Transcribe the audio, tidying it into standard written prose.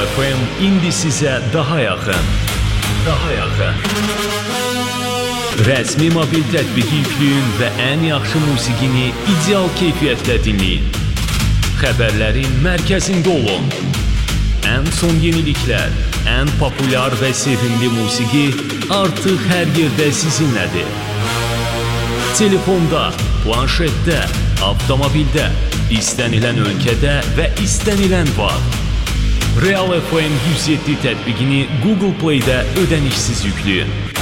FM indi sizə daha yaxın. Rəsmi mobil tətbiqi yükləyin və ən yaxşı musiqini ideal keyfiyyətdə dinləyin. Xəbərlərin mərkəzində olun. Ən son yeniliklər, ən populyar və sevimli musiqi artıq hər yerdə sizinlədir. Telefonda, planşetdə, avtomobildə, istənilən ölkədə və istənilən vaxt. Real FM 107 tətbiqini Google Play-də ödənişsiz yükləyin.